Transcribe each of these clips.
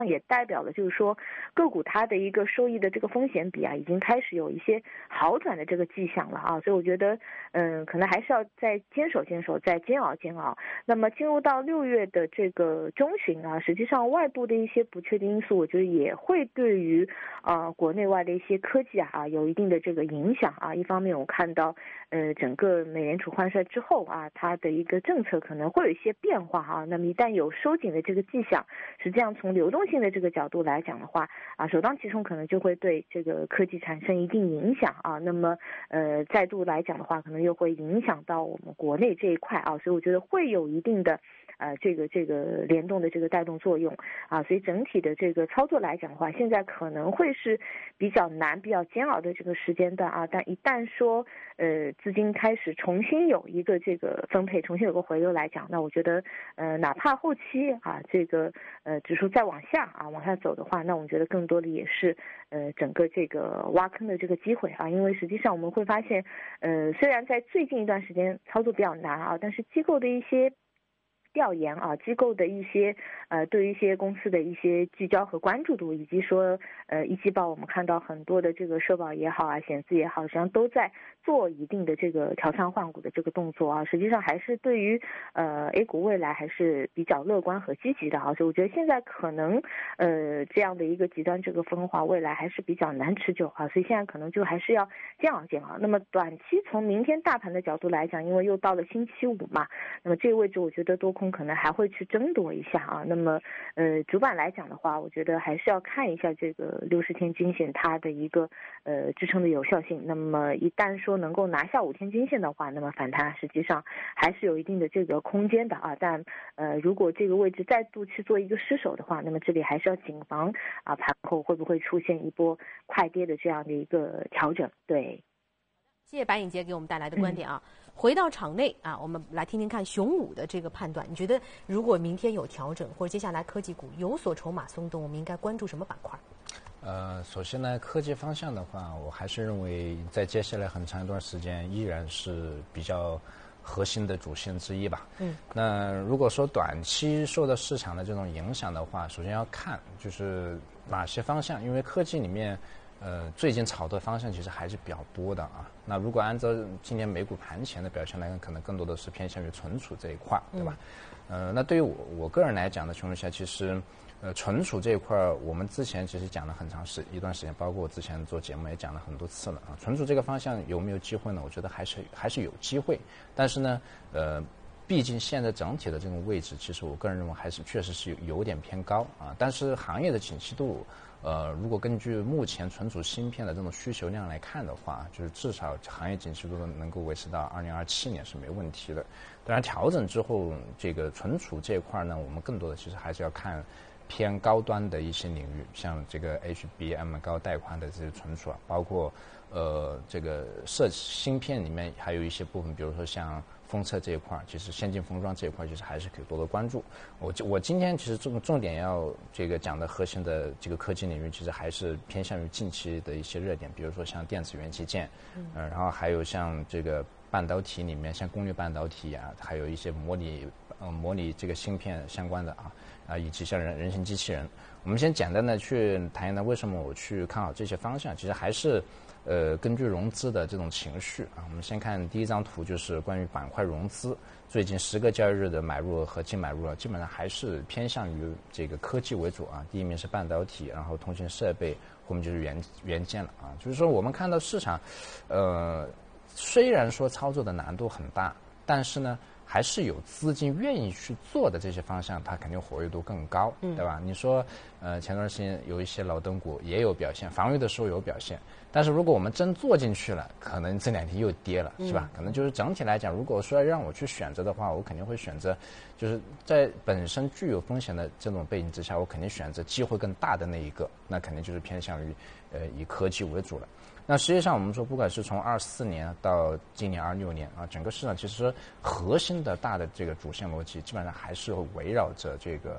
也代表了就是说个股它的一个收益的这个风险比啊，已经开始有一些好转的这个迹象了啊，所以我觉得可能还是要再坚守，再煎熬。那么进入到6月的这个中旬啊，实际上外部的一些不确定因素，我觉得也会对于国内外的一些科技啊有一定的这个影响啊。一方面我看到整个美联储换帅之后啊，它的一个政策可能会有一些变化啊，那么一旦有收紧的这个迹象，实际上从流动性的这个角度来讲的话啊，首当其冲可能就会对这个科技产生一定影响啊。那么再度来讲的话，可能又会影响到我们国内这一块啊，所以我觉得会有一定的这个联动的这个带动作用啊。所以整体的这个操作来讲的话，现在可能会是比较难、比较煎熬的这个时间段啊。但一旦说资金开始重新有一个这个分配，重新有个回流来讲，那我觉得哪怕后期啊这个指数再往下走的话，那我们觉得更多的也是整个这个挖坑的这个机会啊。因为实际上我们会发现虽然在最近一段时间操作比较难啊，但是机构的一些调研啊，机构的一些对于一些公司的一些聚焦和关注度，以及说一季报我们看到很多的这个社保也好啊，险资也好，实际上都在做一定的这个调仓换股的这个动作啊。实际上还是对于A 股未来还是比较乐观和积极的啊。所以我觉得现在可能这样的一个极端这个分化未来还是比较难持久啊。所以现在可能就还是要煎熬。那么短期从明天大盘的角度来讲，因为又到了星期五嘛，那么这个位置我觉得多空可能还会去争夺一下啊。那么主板来讲的话，我觉得还是要看一下这个60天均线它的一个支撑的有效性。那么一旦说能够拿下5天均线的话，那么反弹实际上还是有一定的这个空间的啊。但如果这个位置再度去做一个失守的话，那么这里还是要谨防啊，盘后会不会出现一波快跌的这样的一个调整。对， 谢谢白颖杰给我们带来的观点啊。回到场内啊，我们来听听看熊武的这个判断。你觉得如果明天有调整，或者接下来科技股有所筹码松动，我们应该关注什么板块？ 首先呢，科技方向的话，我还是认为在接下来很长一段时间依然是比较核心的主线之一吧。那如果说短期受到市场的这种影响的话，首先要看就是哪些方向，因为科技里面最近炒的方向其实还是比较多的啊。那如果按照今年美股盘前的表现来看，可能更多的是偏向于存储这一块，对吧？那对于我个人来讲的情况下，其实存储这一块我们之前其实讲了很长一段时间，包括我之前做节目也讲了很多次了啊。存储这个方向有没有机会呢？我觉得还是有机会，但是呢毕竟现在整体的这种位置，其实我个人认为还是确实是有点偏高啊。但是行业的景气度如果根据目前存储芯片的这种需求量来看的话，就是至少行业景气度能够维持到2027年是没问题的。当然调整之后，这个存储这一块呢，我们更多的其实还是要看偏高端的一些领域，像这个 HBM 高带宽的这些存储啊，包括这个设计芯片里面还有一些部分，比如说像封测这一块，其实先进封装这一块，其实还是可以多多关注。我今天其实重点要这个讲的核心的这个科技领域，其实还是偏向于近期的一些热点，比如说像电子元器件，然后还有像这个半导体里面，像功率半导体啊，还有一些模拟这个芯片相关的以及像人形机器人。我们先简单的去谈一谈为什么我去看好这些方向，其实还是根据融资的这种情绪啊。我们先看第一张图，就是关于板块融资，最近10个交易日的买入和净买入基本上还是偏向于这个科技为主啊。第一名是半导体，然后通信设备，后面就是元件了啊。就是说我们看到市场虽然说操作的难度很大，但是呢还是有资金愿意去做的这些方向，它肯定活跃度更高，对吧？你说前段时间有一些老灯股也有表现，防御的时候有表现，但是如果我们真做进去了，可能这2天又跌了，是吧？可能就是整体来讲，如果说让我去选择的话，我肯定会选择就是在本身具有风险的这种背景之下，我肯定选择机会更大的那一个，那肯定就是偏向于以科技为主了。那实际上我们说，不管是从24年到今年26年啊，整个市场其实核心的大的这个主线逻辑基本上还是围绕着这个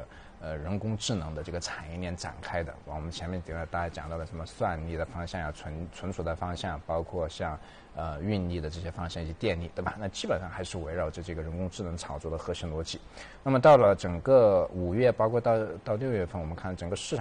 人工智能的这个产业链展开的。我们前面大家讲到的什么算力的方向呀、存储的方向，包括像运力的这些方向以及电力，对吧？那基本上还是围绕着这个人工智能炒作的核心逻辑。那么到了整个5月，包括到6月份，我们看整个市场